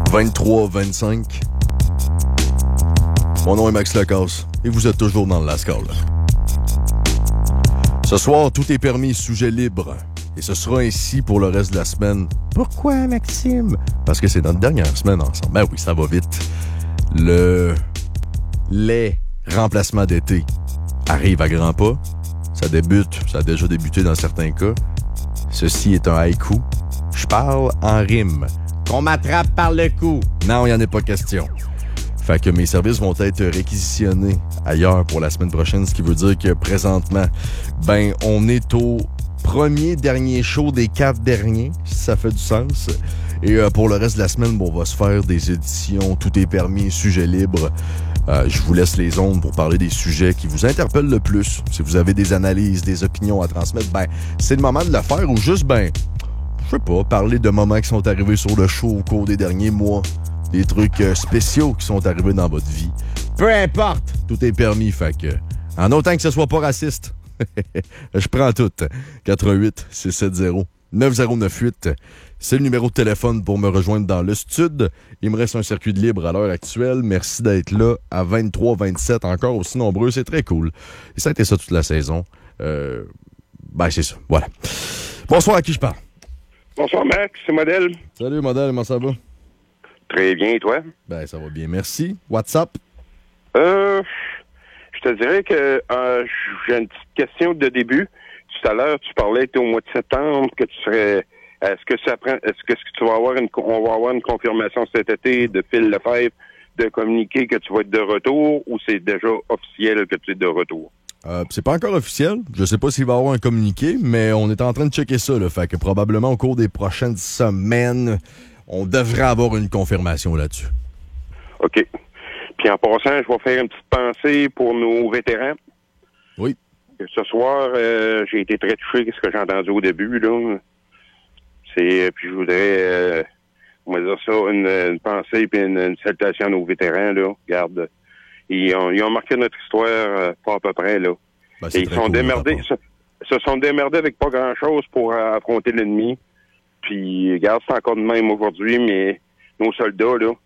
23-25. Mon nom est Max Lacasse et vous êtes toujours dans le Lascar. Ce soir, tout est permis, sujet libre. Et ce sera ainsi pour le reste de la semaine. Pourquoi, Maxime? Parce que c'est notre dernière semaine ensemble. Ben oui, ça va vite. Les remplacements d'été arrivent à grands pas. Ça a déjà débuté dans certains cas. Ceci est un haïku. Je parle en rime. Qu'on m'attrape par le cou. Non, il n'y en a pas question. Fait que mes services vont être réquisitionnés ailleurs pour la semaine prochaine, ce qui veut dire que présentement, on est au dernier show des 4 derniers, si ça fait du sens. Et pour le reste de la semaine, on va se faire des éditions, tout est permis, sujet libre. Je vous laisse les ondes pour parler des sujets qui vous interpellent le plus. Si vous avez des analyses, des opinions à transmettre, c'est le moment de le faire ou juste, je sais pas, parler de moments qui sont arrivés sur le show au cours des derniers mois. Des trucs spéciaux qui sont arrivés dans votre vie. Peu importe, tout est permis, fait que... En autant que ce soit pas raciste. Je prends tout. 88-670-9098. C'est le numéro de téléphone pour me rejoindre dans le stud. Il me reste un circuit de libre à l'heure actuelle. Merci d'être là à 23-27, encore aussi nombreux. C'est très cool. Et ça a été ça toute la saison. C'est ça. Voilà. Bonsoir, à qui je parle? Bonsoir, Max. C'est Modèle. Salut, Modèle. Comment ça va? Très bien, et toi? Ça va bien, merci. WhatsApp? Je te dirais que j'ai une petite question de début. Tout à l'heure, tu parlais au mois de septembre que tu serais... Est-ce que tu vas avoir on va avoir une confirmation cet été de Phil Lefebvre de communiquer que tu vas être de retour ou c'est déjà officiel que tu es de retour? C'est pas encore officiel. Je sais pas s'il va y avoir un communiqué, mais on est en train de checker ça, là. Fait que probablement au cours des prochaines semaines... On devrait avoir une confirmation là-dessus. OK. Puis en passant, je vais faire une petite pensée pour nos vétérans. Oui. Ce soir, j'ai été très touché de ce que j'ai entendu au début, là. Puis je voudrais, on va dire ça, une pensée et une salutation à nos vétérans, là. Regarde, ils ont marqué notre histoire, pas à peu près, là. Et ils sont démerdés, se sont démerdés avec pas grand-chose pour affronter l'ennemi. Puis, regarde, c'est encore de même aujourd'hui, mais nos soldats, là,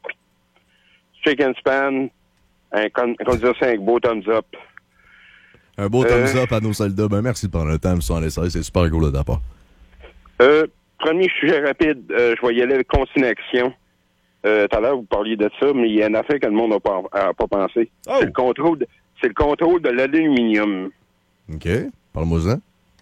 shake and span, c'est un beau thumbs up. Un beau thumbs up à nos soldats. Merci de prendre le temps, M. Alessandre. C'est super cool de ta part. Premier sujet rapide, je vais y aller avec consignation. Tout à l'heure, vous parliez de ça, mais il y a une affaire que le monde n'a pas pensé. Oh. C'est le contrôle de l'aluminium. OK. Parle-moi-en.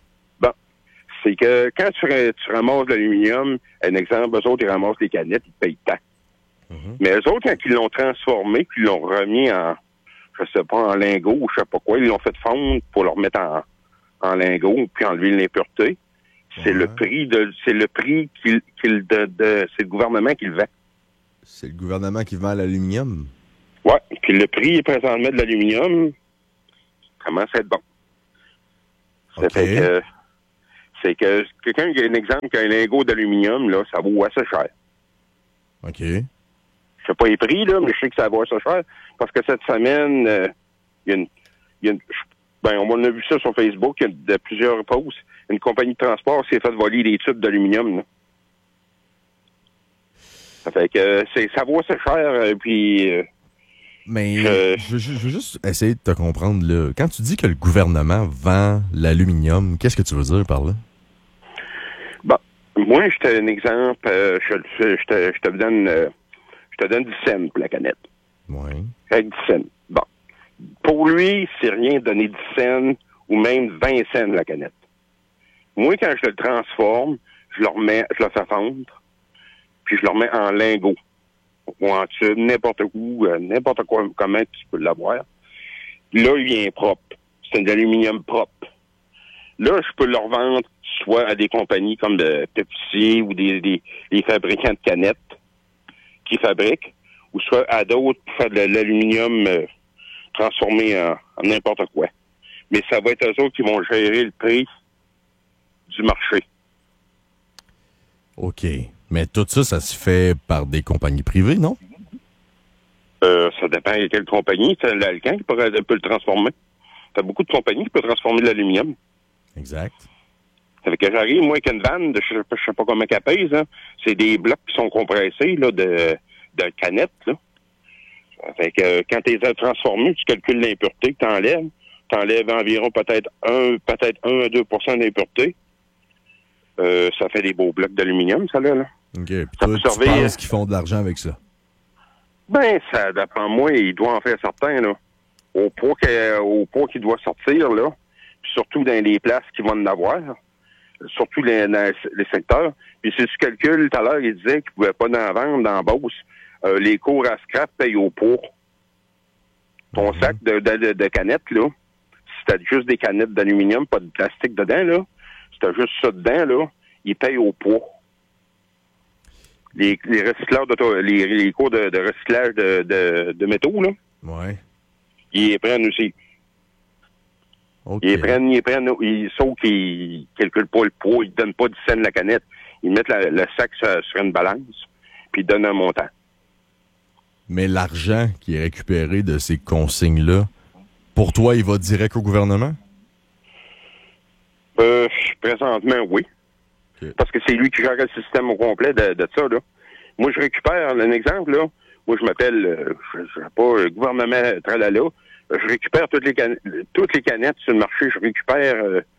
C'est que quand tu ramasses de l'aluminium, un exemple, eux autres, ils ramassent les canettes, ils te payent tant. Mm-hmm. Mais eux autres, quand ils l'ont transformé, puis ils l'ont remis en, je sais pas, en lingot ou je sais pas quoi, ils l'ont fait fondre pour le remettre en lingot, puis enlever l'impureté. C'est le prix c'est le gouvernement qui le vend. C'est le gouvernement qui vend l'aluminium? Ouais. Puis le prix présentement de l'aluminium commence à être bon. Ça fait que... C'est que quelqu'un qui a un exemple qui a un lingot d'aluminium, là, ça vaut assez cher. OK. Je sais pas les prix, là, mais je sais que ça vaut assez cher. Parce que cette semaine, on a vu ça sur Facebook, il y a de plusieurs posts. Une compagnie de transport s'est fait voler des tubes d'aluminium, là. Ça fait que ça vaut assez cher, puis... Mais je veux juste essayer de te comprendre, là. Quand tu dis que le gouvernement vend l'aluminium, qu'est-ce que tu veux dire par là? Moi, je te donne un exemple. Je te donne 10 cents pour la canette. Oui. Avec 10 cents. Bon. Pour lui, c'est rien de donner 10 cents ou même 20 cents la canette. Moi, quand je le transforme, je le fais fondre, puis je le remets en lingot. Ou en tube, n'importe où, n'importe quoi, comment tu peux l'avoir. Là, il vient propre. C'est un aluminium propre. Là, je peux le revendre soit à des compagnies comme de Pepsi ou des fabricants de canettes qui fabriquent, ou soit à d'autres pour faire de l'aluminium transformé en n'importe quoi. Mais ça va être eux autres qui vont gérer le prix du marché. OK. Mais tout ça, ça se fait par des compagnies privées, non? Ça dépend de quelle compagnie. C'est l'Alcan qui peut le transformer. T'as beaucoup de compagnies qui peuvent transformer de l'aluminium. Exact. Ça fait que j'arrive, moi, avec une vanne de, je sais pas comment qu'elle pèse, hein. C'est des blocs qui sont compressés, là, de canettes, là. Ça fait que quand tu les as transformés, tu calcules l'impureté que t'enlèves. T'enlèves environ peut-être 1 à 2 % d'impureté. Ça fait des beaux blocs d'aluminium, ça, là. OK. Puis toi, tu penses qu'ils font de l'argent avec ça? Ben, ça, d'après moi, il doit en faire certains, là. Au poids qu'il doit sortir, là. Puis surtout dans les places qui vont en avoir. Surtout dans les secteurs. Puis si tu calcules, tout à l'heure, il disait qu'il ne pouvait pas en vendre dans Beauce. Les cours à scrap payent au poids. Ton sac de canettes, là, si t'as juste des canettes d'aluminium, pas de plastique dedans, là, si t'as juste ça dedans, là, ils payent au poids. Les recycleurs les cours de recyclage de métaux, là, ouais. Ils les prennent aussi. Okay. Ils prennent, sauf qu'ils calculent pas le poids, ils donnent pas 10 cents la canette. Ils mettent le sac sur une balance, puis ils donnent un montant. Mais l'argent qui est récupéré de ces consignes-là, pour toi, il va direct au gouvernement? Présentement, oui. Okay. Parce que c'est lui qui gère le système au complet de ça, là. Moi, je récupère, un exemple, là. Moi, je m'appelle, je sais pas, le gouvernement tralala. Je récupère toutes les canettes sur le marché. Je récupère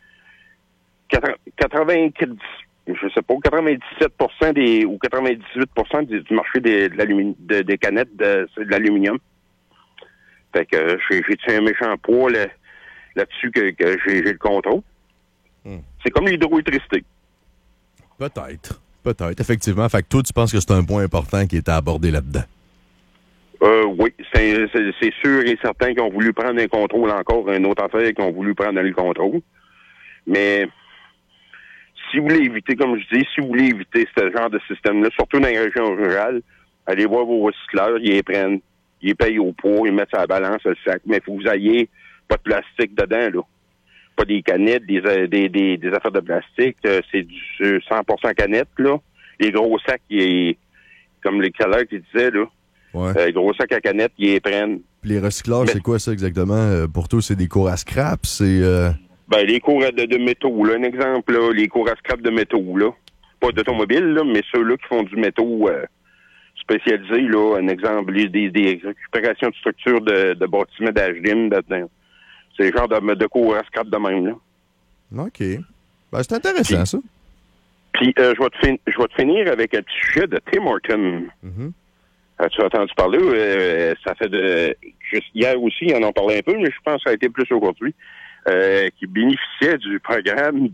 97% ou 98% du marché des canettes de l'aluminium. Fait que j'ai un méchant poids là-dessus que j'ai le contrôle. C'est comme l'hydroélectricité. Peut-être. Effectivement. Fait que toi, tu penses que c'est un point important qui est à aborder là-dedans? Oui. C'est sûr et certain qu'ils ont voulu prendre un contrôle encore, une autre affaire qu'ils ont voulu prendre le contrôle. Mais si vous voulez éviter, comme je dis, ce genre de système-là, surtout dans les régions rurales, allez voir vos recycleurs, ils les prennent, ils les payent au poids, ils mettent ça à la balance, le sac. Mais il faut que vous ayez pas de plastique dedans, là. Pas des canettes, des affaires de plastique. C'est du 100% canettes, là. Les gros sacs, comme les calories qui disaient, là. Ouais. Les gros sacs à canettes, ils les prennent. Puis les recycleurs, c'est quoi ça exactement? Pour toi, c'est des cours à scrap? C'est... les cours de métaux, là. Un exemple, là, les cours à scrap de métaux, là. Pas d'automobile, là, mais ceux-là qui font du métaux spécialisé, là. Un exemple, des récupérations de structures de bâtiments d'HDM dedans. C'est le genre de cours à scrap de même, là. OK. Ben, c'est intéressant, ça. Puis, je vais te finir avec un petit sujet de Tim Horton. Mm-hmm. Tu as entendu parler? Ça fait juste hier aussi, ils en ont parlé un peu, mais je pense que ça a été plus aujourd'hui. Qui bénéficiait du programme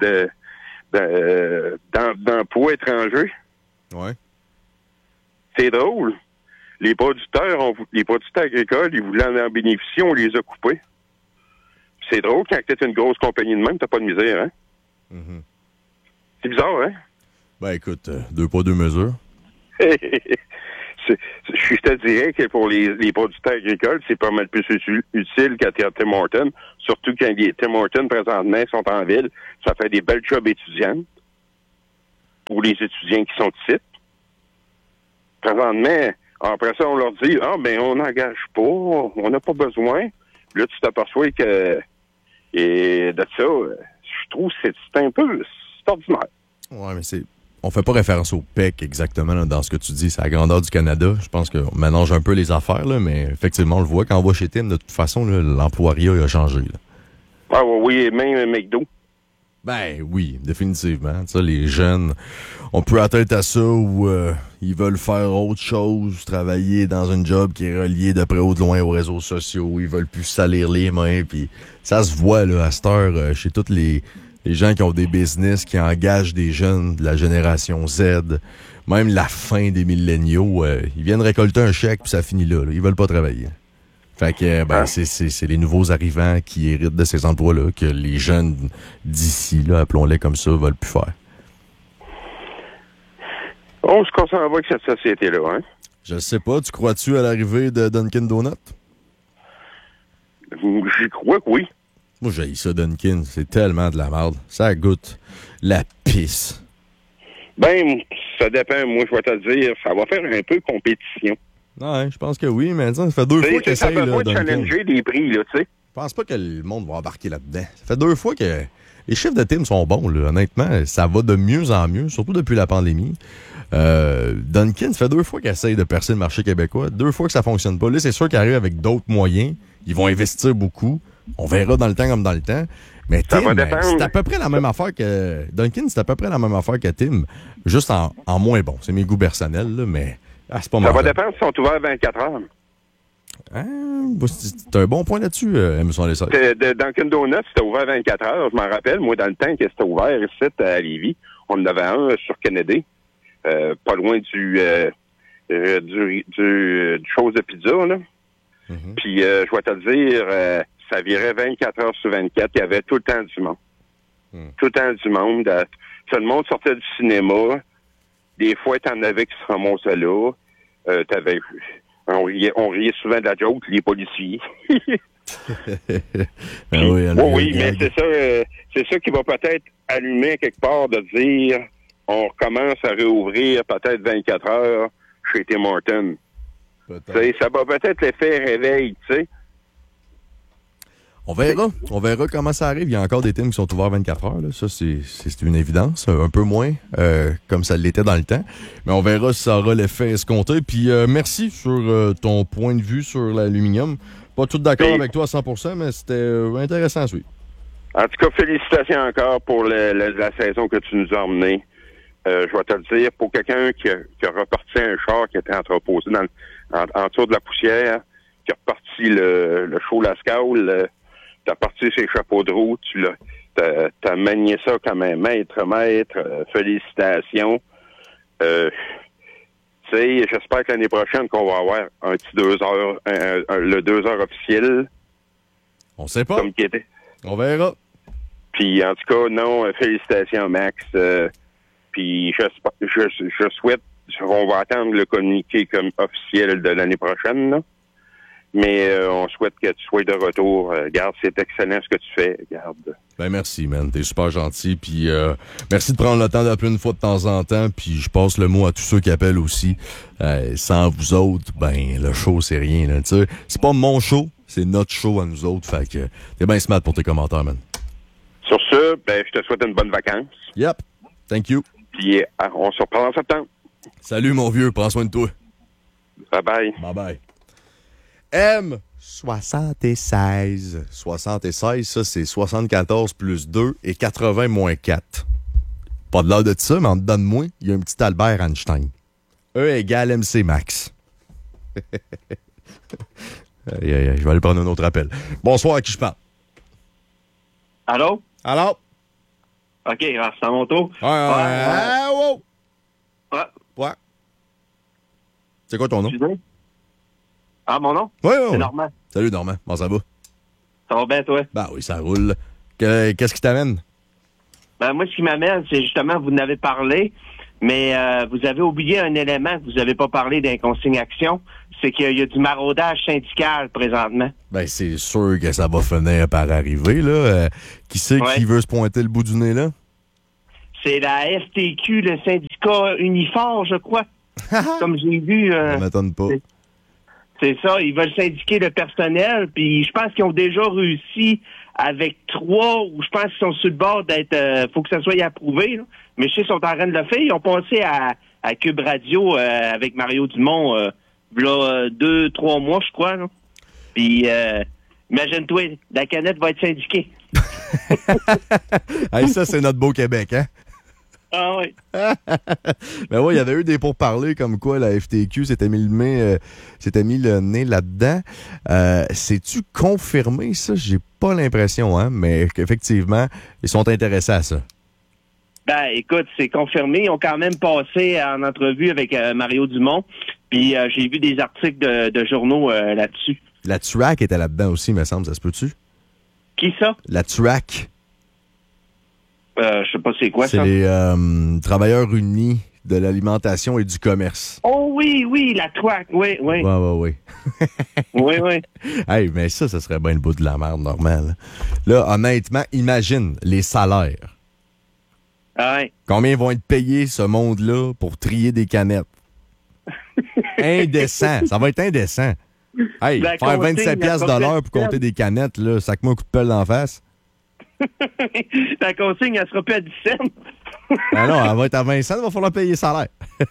d'emploi étranger. Ouais. C'est drôle. Les producteurs agricoles, ils voulaient en bénéficier, on les a coupés. C'est drôle, quand tu es une grosse compagnie de même, t'as pas de misère, hein? Mm-hmm. C'est bizarre, hein? Ben écoute, 2 poids, 2 mesures. Je te dirais que pour les producteurs agricoles, c'est pas mal plus utile qu'à Tim Horton. Surtout quand les Tim Horton, présentement, sont en ville. Ça fait des belles jobs étudiantes pour les étudiants qui sont ici. Présentement, après ça, on leur dit, on n'engage pas, on n'a pas besoin. Là, tu t'aperçois que, et de ça, je trouve que c'est un peu, c'est ordinaire. Ouais, mais on fait pas référence au PEC exactement là, dans ce que tu dis. C'est la grandeur du Canada. Je pense qu'on mélange un peu les affaires, là, mais effectivement, on le voit. Quand on va chez Tim, de toute façon, là, l'employeur a changé. Là. Ah oui, même McDo. Ben oui, définitivement. Ça, les jeunes, on peut atteindre à ça où ils veulent faire autre chose, travailler dans un job qui est relié de près ou de loin aux réseaux sociaux. Ils veulent plus salir les mains. Puis ça se voit là, à cette heure chez tous les gens qui ont des business, qui engagent des jeunes de la génération Z, même la fin des milléniaux, ils viennent récolter un chèque puis ça finit là. Ils veulent pas travailler. Fait que c'est les nouveaux arrivants qui héritent de ces emplois-là que les jeunes d'ici, là, appelons-les comme ça, veulent plus faire. On se concentre avec cette société-là, hein? Je sais pas. Tu crois-tu à l'arrivée de Dunkin' Donut? J'y crois que oui. Moi, j'haïs ça, Dunkin'. C'est tellement de la merde. Ça goûte la pisse. Ben, ça dépend. Moi, je vais te le dire, ça va faire un peu compétition. Ouais, je pense que oui, mais ça fait 2 fois qu'il essaye, ça peut pas challenger des prix, là, tu sais. Je pense pas que le monde va embarquer là-dedans. Ça fait 2 fois que les chiffres de Tim sont bons, là. Honnêtement, ça va de mieux en mieux, surtout depuis la pandémie. Dunkin, ça fait 2 fois qu'il essaye de percer le marché québécois, 2 fois que ça fonctionne pas. Là, c'est sûr qu'il arrive avec d'autres moyens. Ils vont investir beaucoup. On verra dans le temps comme dans le temps. Mais Tim, c'est à peu près la même affaire que... Dunkin, c'est à peu près la même affaire que Tim, juste en moins bon. C'est mes goûts personnels, là, mais c'est pas mal. Ça va dépendre s'ils sont ouverts 24 heures. C'est un bon point là-dessus, Emerson Lessard. Dunkin' Donuts, c'était ouvert 24 heures. Je m'en rappelle, moi, dans le temps que c'était ouvert ici à Lévis, on en avait un sur Kennedy, pas loin du chose de pizza, là. Mm-hmm. Puis, je vais te le dire, ça virait 24 heures sur 24. Il y avait tout le temps du monde. Tout le temps du monde. Tout le monde sortait du cinéma. Des fois, t'en avais qui se remontaient là. On riait souvent de la joke, les policiers. Oui, mais c'est ça qui va peut-être allumer quelque part de dire on recommence à réouvrir peut-être 24 heures chez Tim Hortons. Ça va peut-être l'effet réveil, tu sais. On verra comment ça arrive. Il y a encore des Tims qui sont ouverts 24 heures. Là. Ça, c'est une évidence. Un peu moins comme ça l'était dans le temps. Mais on verra si ça aura l'effet escompté. Puis merci sur ton point de vue sur l'aluminium. Pas tout d'accord avec toi à 100%, mais c'était intéressant à suivre. En tout cas, félicitations encore pour la saison que tu nous as emmenée. Je vais te le dire, pour quelqu'un qui a reparti un char qui était entreposé en dessous de la poussière, qui a reparti le show Lascaux, t'as parti ses chapeaux de roue, t'as manié ça comme un maître, félicitations. Tu sais, j'espère que l'année prochaine qu'on va avoir un petit 2 heures, le 2 heures officiel. On sait pas. Comme qui était. On verra. Puis en tout cas, non, félicitations Max. Puis je souhaite qu'on va attendre le communiqué comme officiel de l'année prochaine, là. Mais on souhaite que tu sois de retour. Garde, c'est excellent ce que tu fais. Garde. Ben merci, man. T'es super gentil. Puis merci de prendre le temps d'appeler une fois de temps en temps. Puis je passe le mot à tous ceux qui appellent aussi. Sans vous autres, ben le show, c'est rien. Là, t'sais. C'est pas mon show, c'est notre show à nous autres. Fait que t'es bien smart pour tes commentaires, man. Sur ce, ben je te souhaite une bonne vacance. Yep. Thank you. Puis on se reprend en septembre. Salut, mon vieux. Prends soin de toi. Bye-bye. Bye-bye. M76. 76, ça, c'est 74 plus 2 et 80 moins 4. Pas de l'heure de ça, mais en dedans de moi, il y a un petit Albert Einstein. E égale MC Max. Je vais aller prendre un autre appel. Bonsoir, à qui je parle? Allô? Allô? OK, c'est à mon tour. Ouais. C'est quoi ton nom? Ah, mon nom? Oui. C'est Normand. Salut, Normand. Comment ça va? Ça va bien, toi? Ben oui, ça roule. Qu'est-ce qui t'amène? Ben, moi, ce qui m'amène, c'est justement, vous en avez parlé, mais vous avez oublié un élément que vous n'avez pas parlé d'inconsigne-action, c'est qu'il y a du maraudage syndical présentement. Ben, c'est sûr que ça va finir par arriver, là. Qui c'est qui veut se pointer le bout du nez, là? C'est la FTQ, le syndicat Unifor, je crois. Comme j'ai vu... ça m'étonne pas. C'est ça, ils veulent syndiquer le personnel, puis je pense qu'ils ont déjà réussi avec 3, ou je pense qu'ils sont sur le bord d'être... faut que ça soit approuvé, là. Mais je sais qu'ils sont en train de le faire. Ils ont passé à Cube Radio avec Mario Dumont là 2-3 mois, je crois. Là. Puis imagine-toi, la canette va être syndiquée. Hey, ça, c'est notre beau Québec, hein? Ah oui. Ben oui, il y avait eu des pourparlers comme quoi la FTQ s'était mis le nez là-dedans. C'est-tu confirmé, ça? J'ai pas l'impression, hein, mais qu'effectivement, ils sont intéressés à ça. Ben, écoute, c'est confirmé. Ils ont quand même passé en entrevue avec Mario Dumont. Puis j'ai vu des articles de journaux là-dessus. La TURAC était là-dedans aussi, me semble. Ça se peut-tu? Qui ça? La TURAC. Je sais pas c'est quoi ça. C'est les travailleurs unis de l'alimentation et du commerce. Oh oui, la TURAC, oui. Oui. Oui. Hey, mais ça serait bien le bout de la merde, normal. Là, honnêtement, imagine les salaires. Ouais. Combien vont être payés, ce monde-là, pour trier des canettes? Indécent. Ça va être indécent. Hey, faire 27$ de l'heure pour compter des canettes, là, sac-moi un coup de pelle en face. La consigne, elle sera plus à 10 cents. Ah non, elle va être à 20 cents, il va falloir payer le salaire.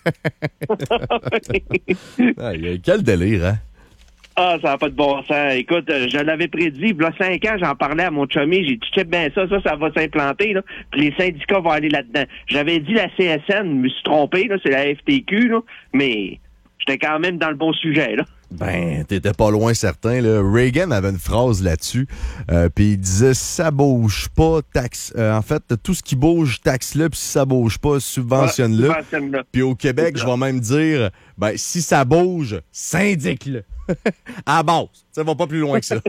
Quel délire, hein? Ah, ça n'a pas de bon sens. Écoute, je l'avais prédit, il y a 5 ans, j'en parlais à mon chummy, j'ai dit, check bien ça va s'implanter, là, puis les syndicats vont aller là-dedans. J'avais dit la CSN, je me suis trompé, là, c'est la FTQ, là, mais j'étais quand même dans le bon sujet, là. Ben, t'étais pas loin certain, là. Reagan avait une phrase là-dessus, puis il disait, si ça bouge pas, taxe. En fait, tout ce qui bouge, taxe-le, puis si ça bouge pas, subventionne-le. Ouais, subventionne-le. Puis au Québec, je vais même dire, ben, si ça bouge, syndique-le. À base. Ça va pas plus loin que ça.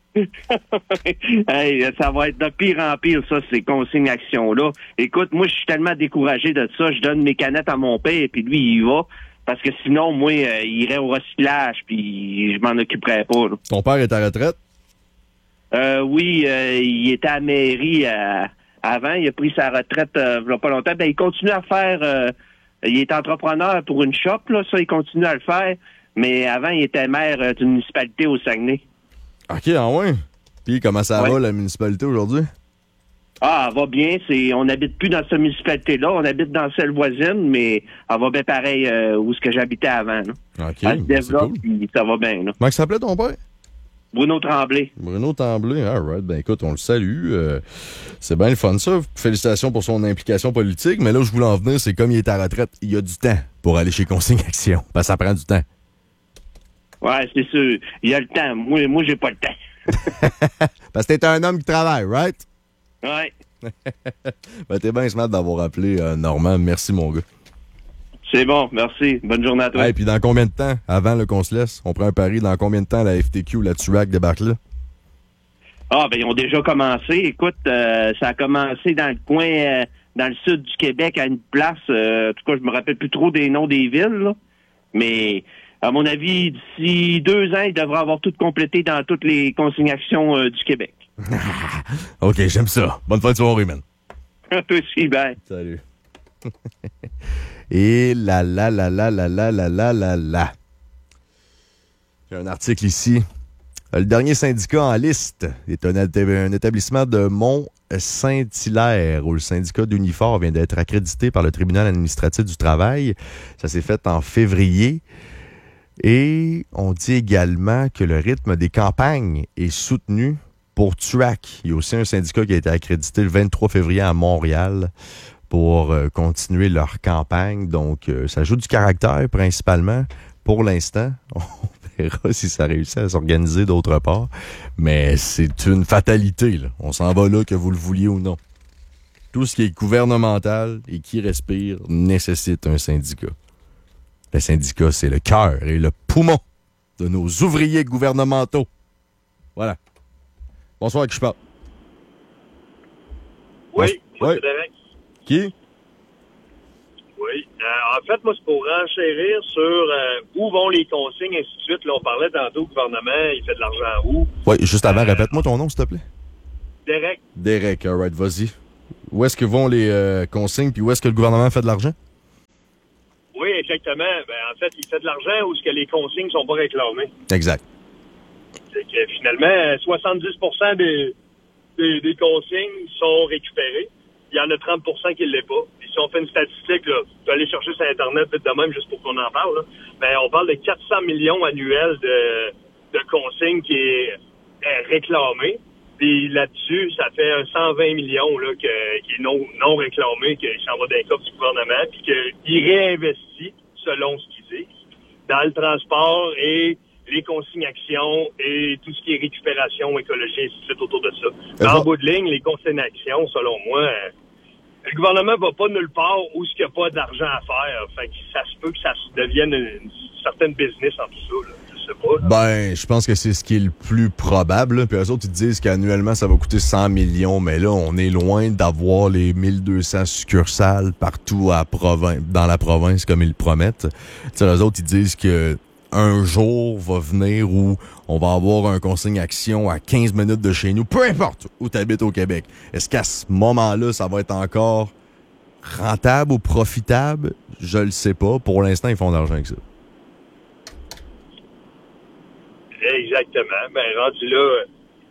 Hey, ça va être de pire en pire, ça, ces consignes-actions-là. Écoute, moi, je suis tellement découragé de ça. Je donne mes canettes à mon père, puis lui, il y va. Parce que sinon, moi, il irait au recyclage, puis je m'en occuperais pas. Là. Ton père est à retraite? Oui, il était à la mairie avant. Il a pris sa retraite il y a pas longtemps. Ben, il continue à faire... il est entrepreneur pour une shop, là. Ça, il continue à le faire. Mais avant, il était maire d'une municipalité au Saguenay. OK, ah ouais? Puis comment ça va, la municipalité, aujourd'hui? Ah, elle va bien. On n'habite plus dans cette municipalité-là. On habite dans celle voisine, mais elle va bien pareil où ce que j'habitais avant. Là. OK, elle se développe, cool. puis ça va bien. Là. Comment s'appelait ton père? Bruno Tremblay. Bruno Tremblay, all right. Ben écoute, on le salue. C'est bien le fun, ça. Félicitations pour son implication politique. Mais là où je voulais en venir, c'est comme il est à retraite, il y a du temps pour aller chez Consigne Action. Parce que ça prend du temps. Ouais, c'est sûr. Il y a le temps. Moi j'ai pas le temps. Parce que t'es un homme qui travaille, right? Ouais. Ben t'es bien smart d'avoir appelé Normand. Merci, mon gars. C'est bon, merci. Bonne journée à toi. Et puis dans combien de temps, avant qu'on se laisse, on prend un pari, dans combien de temps la FTQ ou la TURAC débarque là? Ah, ben ils ont déjà commencé. Écoute, ça a commencé dans le coin, dans le sud du Québec, à une place, en tout cas, je me rappelle plus trop des noms des villes, là. Mais à mon avis, d'ici 2 ans, ils devraient avoir tout complété dans toutes les consignations du Québec. OK, j'aime ça. Bonne fin de soirée, man. Toi aussi, bye. Salut. Et là. J'ai un article ici. Le dernier syndicat en liste est un établissement de Mont-Saint-Hilaire où le syndicat d'Unifor vient d'être accrédité par le tribunal administratif du travail. Ça s'est fait en février. Et on dit également que le rythme des campagnes est soutenu pour TURAC. Il y a aussi un syndicat qui a été accrédité le 23 février à Montréal pour continuer leur campagne. Donc, ça joue du caractère principalement pour l'instant. On verra si ça réussit à s'organiser d'autre part. Mais c'est une fatalité, là. On s'en va là, que vous le vouliez ou non. Tout ce qui est gouvernemental et qui respire nécessite un syndicat. Le syndicat, c'est le cœur et le poumon de nos ouvriers gouvernementaux. Voilà. Bonsoir, qui je parle? Oui, oui. c'est Derek. Qui? Oui. En fait, moi, c'est pour renchérir sur où vont les consignes, ainsi de suite. Là, on parlait tantôt, le gouvernement, il fait de l'argent où? Oui, juste avant, répète-moi ton nom, s'il te plaît. Derek. Derek, all right, vas-y. Où est-ce que vont les consignes, puis où est-ce que le gouvernement fait de l'argent? Oui, exactement. Ben, en fait, il fait de l'argent où ce que les consignes ne sont pas réclamées. Exact. C'est que finalement, 70% des consignes sont récupérées. Il y en a 30% qui ne l'est pas. Puis si on fait une statistique, là, tu peux aller chercher sur Internet vite de même juste pour qu'on en parle. Là. Mais on parle de 400 millions annuels de consignes qui est réclamé. Puis là-dessus, ça fait un 120 millions là, qui est non réclamé, qui s'en va dans les coffres du gouvernement, puis qu'il réinvestit, selon ce qu'ils disent, dans le transport et les consignations et tout ce qui est récupération, écologie, et ainsi de suite autour de ça. En bout de ligne, les consignations, selon moi, le gouvernement va pas nulle part où il n'y a pas d'argent à faire. Fait que ça se peut que ça devienne une certaine business en tout ça, là. Je sais pas. Là. Ben, je pense que c'est ce qui est le plus probable. Là. Puis eux autres, ils disent qu'annuellement, ça va coûter 100 millions. Mais là, on est loin d'avoir les 1200 succursales partout dans la province comme ils le promettent. T'sais, eux autres, ils disent que un jour va venir où on va avoir un consigne-action à 15 minutes de chez nous, peu importe où tu habites au Québec. Est-ce qu'à ce moment-là, ça va être encore rentable ou profitable? Je le sais pas. Pour l'instant, ils font de l'argent avec ça. Exactement. Ben, rendu là,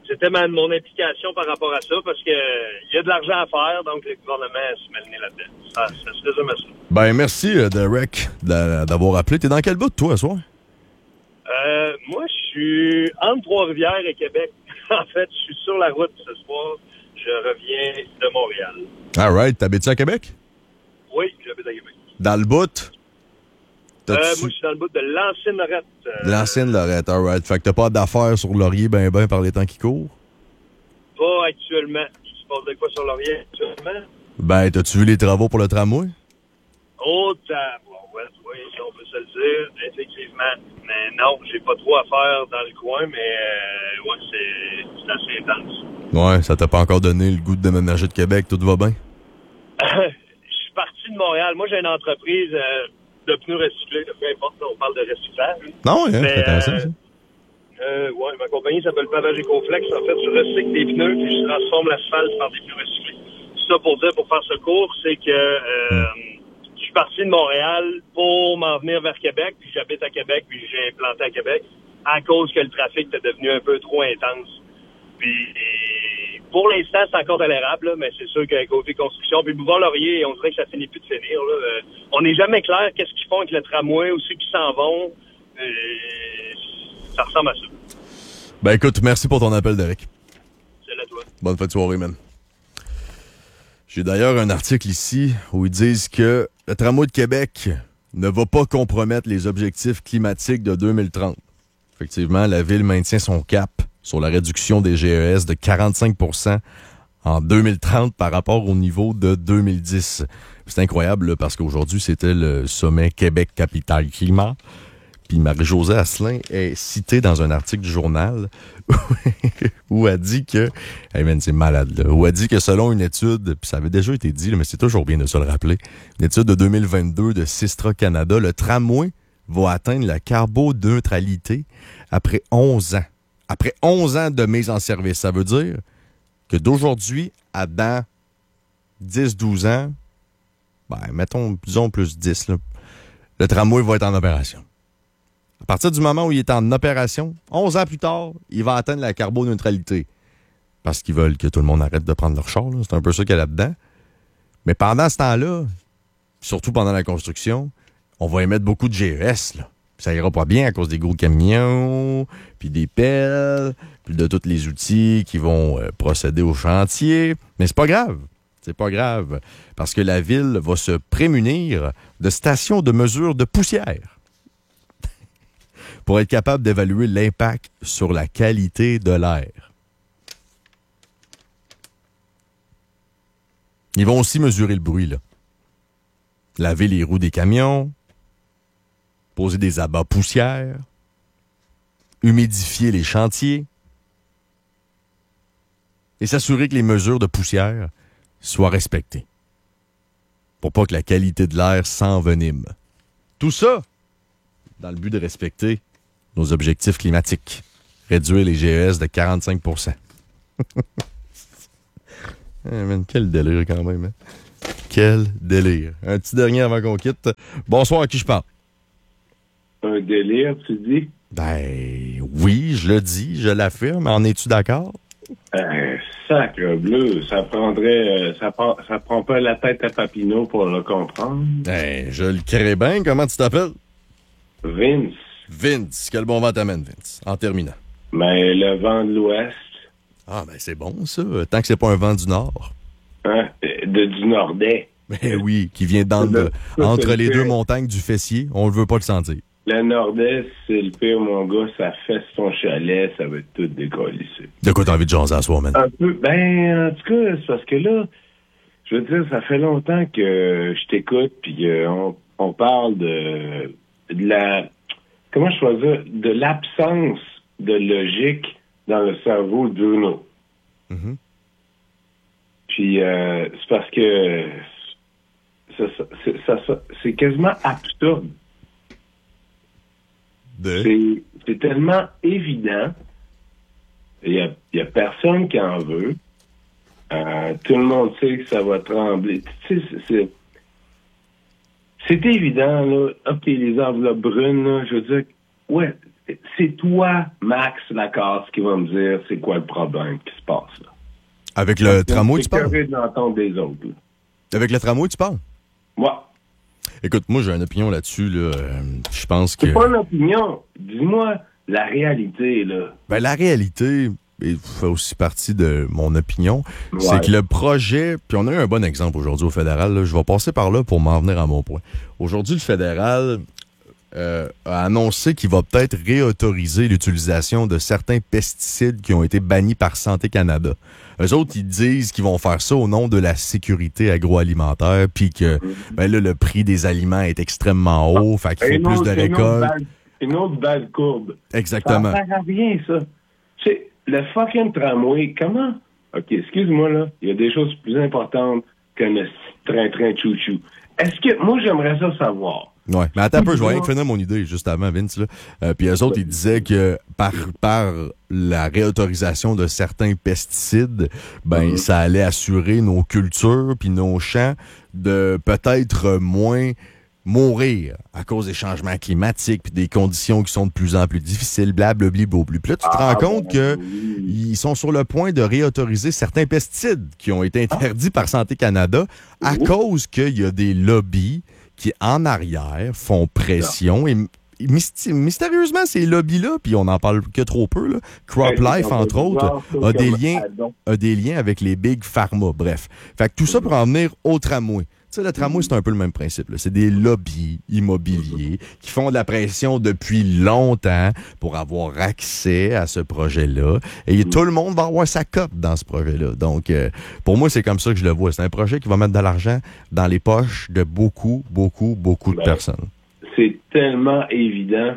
c'était mon implication par rapport à ça, parce que il y a de l'argent à faire, donc le gouvernement se met le nez là-dedans. Ça se résume à ça. Ben, merci, Derek, d'avoir appelé. T'es dans quel bout, toi, ce soir? Moi, je suis entre Trois-Rivières et Québec. En fait, je suis sur la route ce soir. Je reviens de Montréal. All right. T'habites-tu à Québec? Oui, j'habite à Québec. Dans le bout? Moi, je suis dans le bout de l'ancienne Lorette. L'ancienne Lorette, all right. Fait que t'as pas d'affaires sur Laurier ben par les temps qui courent? Pas actuellement. Il se passe de quoi sur Laurier actuellement? Ben, t'as-tu vu les travaux pour le tramway? Oh, oui, si on peut se le dire, effectivement. Mais non, j'ai pas trop à faire dans le coin, mais ouais, c'est assez intense. Ouais, ça t'a pas encore donné le goût de déménager de Québec, tout va bien? Je suis parti de Montréal. Moi, j'ai une entreprise de pneus recyclés, peu importe, on parle de recyclage. Non, ouais, c'est intéressant, ça. Ouais, ma compagnie s'appelle Pavage Ecoflex. En fait, je recycle des pneus puis je transforme l'asphalte par des pneus recyclés. Tout ça pour dire, pour faire ce cours, c'est que je suis parti de Montréal pour m'en venir vers Québec, puis j'habite à Québec, puis j'ai implanté à Québec, à cause que le trafic était devenu un peu trop intense. Puis, pour l'instant, c'est encore tolérable, là, mais c'est sûr qu'à côté construction, puis Bouvard-Laurier, on dirait que ça finit plus de finir. Là. On n'est jamais clair qu'est-ce qu'ils font avec le tramway ou ceux qui s'en vont. Ça ressemble à ça. Ben écoute, merci pour ton appel, Derek. C'est là, toi. Bonne fin de soirée, man. J'ai d'ailleurs un article ici où ils disent que le tramway de Québec ne va pas compromettre les objectifs climatiques de 2030. Effectivement, la ville maintient son cap sur la réduction des GES de 45% en 2030 par rapport au niveau de 2010. C'est incroyable là, parce qu'aujourd'hui, c'était le sommet Québec-Capitale-Climat. Puis Marie-Josée Asselin est citée dans un article du journal où elle dit que... Hey man, c'est malade, là. Où elle dit que selon une étude, puis ça avait déjà été dit, là, mais c'est toujours bien de se le rappeler, une étude de 2022 de Sistra Canada, le tramway va atteindre la carboneutralité après 11 ans. Après 11 ans de mise en service. Ça veut dire que d'aujourd'hui à dans 10-12 ans, ben, mettons, disons plus 10, là, le tramway va être en opération. À partir du moment où il est en opération, 11 ans plus tard, il va atteindre la carboneutralité. Parce qu'ils veulent que tout le monde arrête de prendre leur char. Là. C'est un peu ça qu'il y a là-dedans. Mais pendant ce temps-là, surtout pendant la construction, on va émettre beaucoup de GES. Là. Ça ira pas bien à cause des gros camions, puis des pelles, puis de tous les outils qui vont procéder au chantier. Mais c'est pas grave. C'est pas grave. Parce que la ville va se prémunir de stations de mesure de poussière pour être capable d'évaluer l'impact sur la qualité de l'air. Ils vont aussi mesurer le bruit, là. Laver les roues des camions, poser des abats poussière, humidifier les chantiers et s'assurer que les mesures de poussière soient respectées pour pas que la qualité de l'air s'envenime. Tout ça dans le but de respecter nos objectifs climatiques. Réduire les GES de 45%. Man, quel délire quand même. Hein? Quel délire. Un petit dernier avant qu'on quitte. Bonsoir, à qui je parle? Un délire, tu dis? Ben oui, je le dis, je l'affirme. En es-tu d'accord? Sacre bleu, ça prendrait... ça prend pas la tête à Papineau pour le comprendre. Ben, je le crée bien. Comment tu t'appelles? Vince. Vince. Quel bon vent t'amène, Vince? En terminant. Mais le vent de l'ouest. Ah, ben c'est bon, ça. Tant que c'est pas un vent du nord. Hein? Du nordais. Ben oui, qui vient entre les deux montagnes du Fessier. On ne veut pas le sentir. Le nord-est, c'est le pire, mon gars. Ça fesse ton chalet, ça va tout décollissé. De quoi t'as envie de jaser à soir, man? Un peu. Ben, en tout cas, c'est parce que là, je veux dire, ça fait longtemps que je t'écoute, puis on parle de la... Comment je peux dire? De l'absence de logique dans le cerveau de Bruno. Mm-hmm. Puis, c'est parce que c'est quasiment absurde. C'est tellement évident. Il y a personne qui en veut. Tout le monde sait que ça va trembler. Tu sais, c'est évident, là. OK, les enveloppes brunes, là, je veux dire, ouais, c'est toi, Max Lacasse, qui va me dire c'est quoi le problème qui se passe là. Avec le tramway, tu C'est parles? curieux de l'entendre des autres. Là. Avec le tramway, tu parles? Moi, Écoute, moi, j'ai une opinion là-dessus. Là. Je pense que... c'est pas une opinion. Dis-moi la réalité, là. Ben, la réalité, et fait aussi partie de mon opinion, Ouais. c'est que le projet, puis on a eu un bon exemple aujourd'hui au fédéral, là, je vais passer par là pour m'en venir à mon point. Aujourd'hui, le fédéral a annoncé qu'il va peut-être réautoriser l'utilisation de certains pesticides qui ont été bannis par Santé Canada. Eux autres, ils disent qu'ils vont faire ça au nom de la sécurité agroalimentaire, puis que ben là, le prix des aliments est extrêmement haut, fait qu'il faut plus de récoltes. Une autre belle courbe. Exactement. Ça sert à rien, ça. Tu sais, le fucking tramway, comment? OK, excuse-moi, là. Il y a des choses plus importantes qu'un train-train chou-chou. Est-ce que... Moi, j'aimerais ça savoir. Ouais, mais attends un peu, je vais rien que finir mon idée juste avant, Vince. Là. Puis eux autres, ils disaient que par la réautorisation de certains pesticides, ben ça allait assurer nos cultures puis nos champs de peut-être moins mourir à cause des changements climatiques puis des conditions qui sont de plus en plus difficiles, blablabli. Puis là, tu te rends compte que ils sont sur le point de réautoriser certains pesticides qui ont été interdits par Santé Canada à cause qu'il y a des lobbies qui, en arrière, font pression. Et mystérieusement, ces lobbies-là, puis on n'en parle que trop peu, là, CropLife, entre autres, a des liens avec les Big Pharma. Bref. Fait que tout ça pour en venir au tramway. Tu sais, le tramway, c'est un peu le même principe. Là. C'est des lobbies immobiliers qui font de la pression depuis longtemps pour avoir accès à ce projet-là. Et tout le monde va avoir sa cote dans ce projet-là. Donc, pour moi, c'est comme ça que je le vois. C'est un projet qui va mettre de l'argent dans les poches de beaucoup de personnes. C'est tellement évident.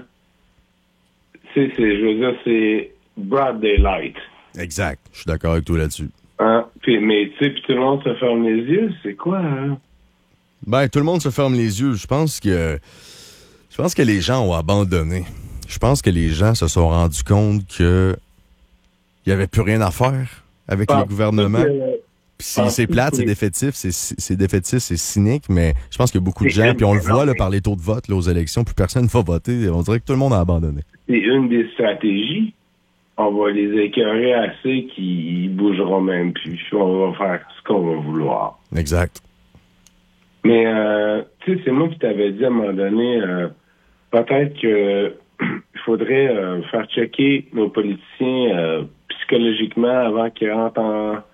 Je veux dire, c'est broad daylight. Exact. Je suis d'accord avec toi là-dessus. Hein? Mais tu sais, puis tout le monde se ferme les yeux. C'est quoi, hein? Ben, tout le monde se ferme les yeux. Je pense que les gens ont abandonné. Je pense que les gens se sont rendus compte que il n'y avait plus rien à faire avec les gouvernements. Puis c'est plate, c'est défaitif, c'est cynique, mais je pense qu'il y a beaucoup de gens, puis on le voit là, par les taux de vote là, aux élections, plus personne ne va voter. On dirait que tout le monde a abandonné. C'est une des stratégies. On va les écœurer assez qu'ils bougeront même plus. On va faire ce qu'on va vouloir. Exact. Mais, tu sais, c'est moi qui t'avais dit à un moment donné, peut-être que il faudrait faire checker nos politiciens psychologiquement avant qu'ils rentrent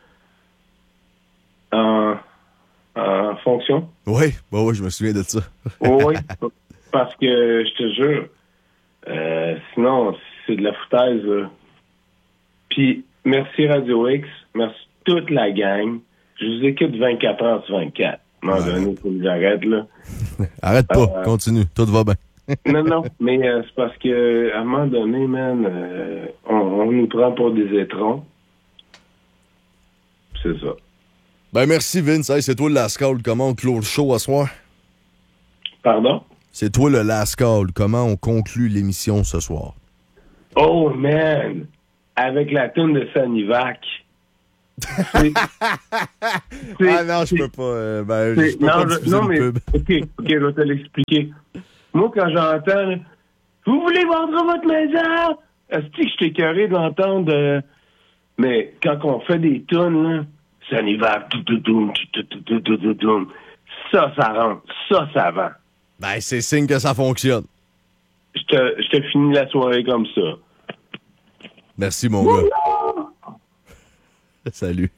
en fonction. Oui, je me souviens de ça. Oui, parce que je te jure, sinon, c'est de la foutaise, là. Puis, merci Radio X, merci toute la gang. Je vous écoute 24 heures sur 24. À un moment donné, il faut que j'arrête, là. Arrête pas, continue, tout va bien. Non, mais c'est parce que à un moment donné, man, on nous prend pour des étrons. C'est ça. Ben merci Vince, hey, c'est toi le last call, comment on clôt le show à soir? Pardon? C'est toi le last call, comment on conclut l'émission ce soir? Oh man! Avec la toune de Sanivac. Ah non, je peux pas. Je peux pas diffuser non, une mais pub. OK, je vais te l'expliquer. Moi, quand j'entends là, vous voulez vendre votre maison? Est-ce que je t'ai écœuré d'entendre mais quand on fait des tunes, là, Sanivac, ça rentre, ça vend. Ben, c'est signe que ça fonctionne. Je te finis la soirée comme ça. Merci, mon gars. Salut.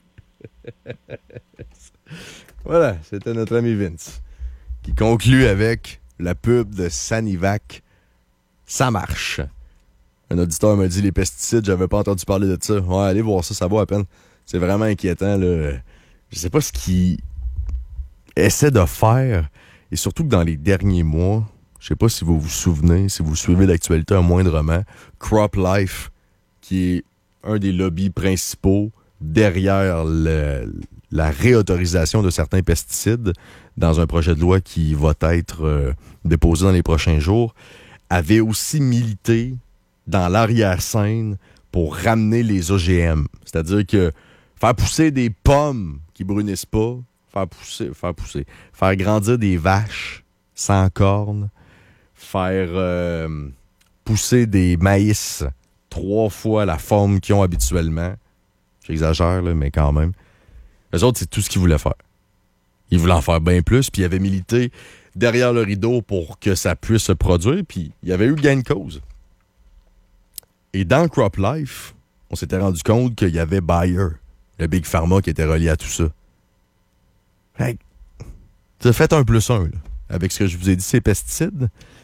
Voilà, c'était notre ami Vince qui conclut avec la pub de Sanivac. Ça marche. Un auditeur m'a dit les pesticides, j'avais pas entendu parler de ça. Ouais, allez voir ça, ça vaut à peine. C'est vraiment inquiétant, là. Je sais pas ce qu'il essaie de faire. Et surtout que dans les derniers mois, je sais pas si vous vous souvenez, si vous suivez l'actualité un moindrement, CropLife, qui est un des lobbies principaux derrière la réautorisation de certains pesticides dans un projet de loi qui va être déposé dans les prochains jours, avait aussi milité dans l'arrière-scène pour ramener les OGM. C'est-à-dire que faire pousser des pommes qui brunissent pas, faire grandir des vaches sans cornes, faire pousser des maïs 3 fois la forme qu'ils ont habituellement. J'exagère, là, mais quand même. Eux autres, c'est tout ce qu'ils voulaient faire. Ils voulaient en faire bien plus, puis ils avaient milité derrière le rideau pour que ça puisse se produire, puis il y avait eu gain de cause. Et dans Crop Life, on s'était rendu compte qu'il y avait Bayer, le Big Pharma, qui était relié à tout ça. Fait que, faites 1 + 1, là, avec ce que je vous ai dit, ces pesticides.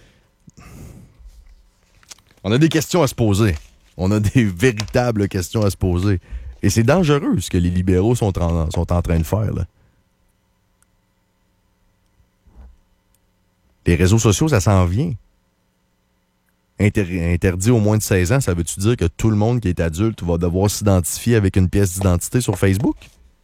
On a des questions à se poser. On a des véritables questions à se poser. Et c'est dangereux ce que les libéraux sont en train de faire, là. Les réseaux sociaux, ça s'en vient. Interdit aux moins de 16 ans, ça veut-tu dire que tout le monde qui est adulte va devoir s'identifier avec une pièce d'identité sur Facebook?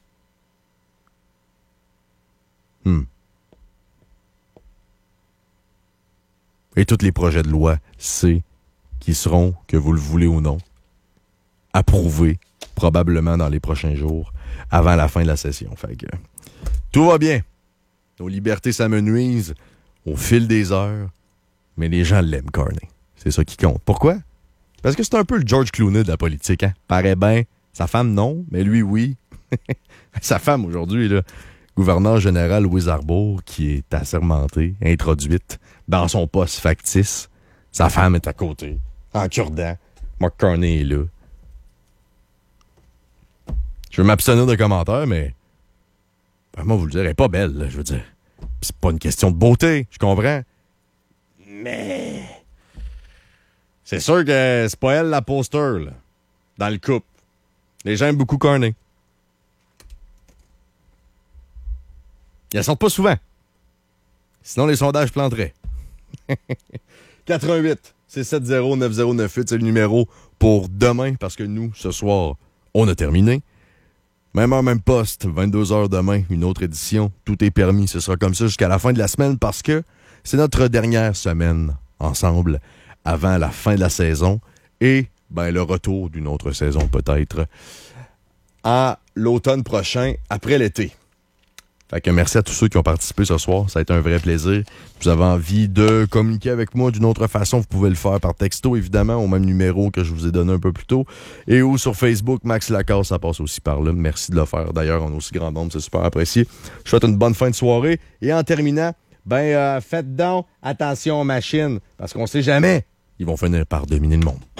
Et tous les projets de loi, c'est qui seront, que vous le voulez ou non, approuvés probablement dans les prochains jours, avant la fin de la session. Fait que tout va bien. Nos libertés s'amenuisent au fil des heures, mais les gens l'aiment, Carney. C'est ça qui compte. Pourquoi? Parce que c'est un peu le George Clooney de la politique, hein? Paraît bien. Sa femme, non, mais lui, oui. Sa femme, aujourd'hui, là, gouverneur général Louise Arbour, qui est assermentée, introduite dans son poste factice. Sa femme est à côté, en cure-dent. Mark Carney est là. Je veux m'abstenir de commentaires, mais moi, vous le direz, elle est pas belle, là, je veux dire. C'est pas une question de beauté, je comprends. Mais c'est sûr que c'est pas elle la poster, là, dans le couple. Les gens aiment beaucoup Carney. Ils ne sortent pas souvent. Sinon, les sondages planteraient. 88 670 9098, c'est le numéro pour demain, parce que nous, ce soir, on a terminé. Même heure, même poste, 22h demain, une autre édition. Tout est permis, ce sera comme ça jusqu'à la fin de la semaine, parce que c'est notre dernière semaine ensemble avant la fin de la saison et le retour d'une autre saison peut-être à l'automne prochain, après l'été. Fait que merci à tous ceux qui ont participé ce soir. Ça a été un vrai plaisir. Vous avez envie de communiquer avec moi d'une autre façon, vous pouvez le faire par texto, évidemment, au même numéro que je vous ai donné un peu plus tôt. Et ou sur Facebook, Max Lacasse, ça passe aussi par là. Merci de le faire. D'ailleurs, on a aussi grand nombre, c'est super apprécié. Je souhaite une bonne fin de soirée. Et en terminant, faites donc attention aux machines, parce qu'on sait jamais, ils vont finir par dominer le monde.